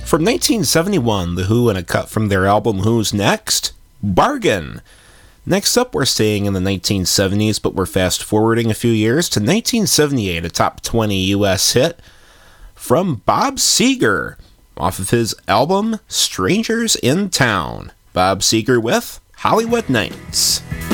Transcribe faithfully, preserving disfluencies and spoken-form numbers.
From nineteen seventy-one, The Who in a cut from their album Who's Next? Bargain. Next up, we're staying in the nineteen seventies, but we're fast forwarding a few years to nineteen seventy-eight, a top twenty U S hit from Bob Seger off of his album Strangers in Town. Bob Seger with Hollywood Nights.